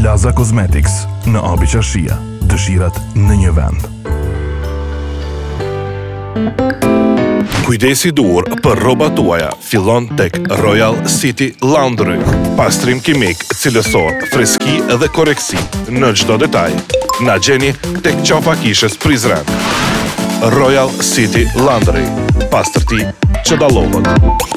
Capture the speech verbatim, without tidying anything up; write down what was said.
Plaza Cosmetics në Abi Qashia. Dëshirat në një vend. Kujdesi dur për rrobat tuaja fillon tek Royal City Laundry. Pastrim kimik, cilësor, freski dhe koreksi në çdo detaj. Na gjeni tek qafa kishës Prizren. Royal City Laundry. Pastërti që dallohet.